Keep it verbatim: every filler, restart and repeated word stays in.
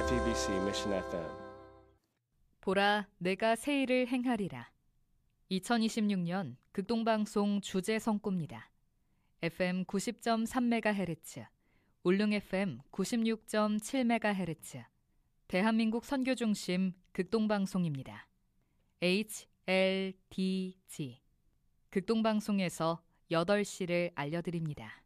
아이피비씨 Mission 에프엠. 보라, 내가 새 일을 행하리라. 이천이십육 년 극동방송 주제 성구입니다. 에프엠 구십 점 삼 메가헤르츠, 울릉 에프엠 구십육 점 칠 메가헤르츠, 대한민국 선교중심 극동방송입니다. 에이치 엘 디 지, 극동방송에서 여덟 시를 알려드립니다.